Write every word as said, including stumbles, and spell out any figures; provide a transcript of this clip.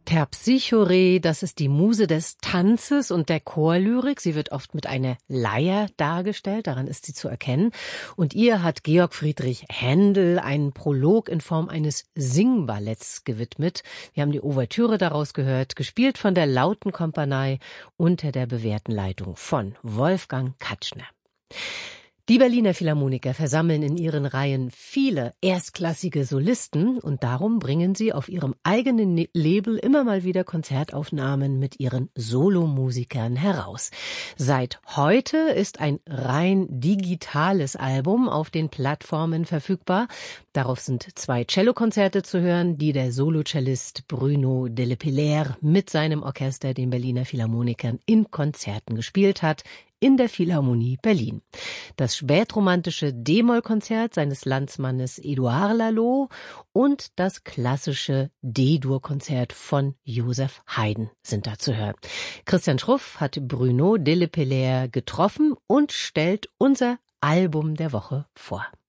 Terpsichore, das ist die Muse des Tanzes und der Chorlyrik. Sie wird oft mit einer Leier dargestellt, daran ist sie zu erkennen. Und ihr hat Georg Friedrich Händel einen Prolog in Form eines Singballetts gewidmet. Wir haben die Ouvertüre daraus gehört, gespielt von der Lautenkompanie unter der bewährten Leitung von Wolfgang Katschner. Die Berliner Philharmoniker versammeln in ihren Reihen viele erstklassige Solisten und darum bringen sie auf ihrem eigenen Label immer mal wieder Konzertaufnahmen mit ihren Solomusikern heraus. Seit heute ist ein rein digitales Album auf den Plattformen verfügbar. Darauf sind zwei Cellokonzerte zu hören, die der Solocellist Bruno Delepilaire mit seinem Orchester, den Berliner Philharmonikern, in Konzerten gespielt hat, in der Philharmonie Berlin. Das spätromantische D-Moll-Konzert seines Landsmannes Édouard Lalo und das klassische D-Dur-Konzert von Joseph Haydn sind da zu hören. Christian Schruff hat Bruno Delepilaire getroffen und stellt unser Album der Woche vor.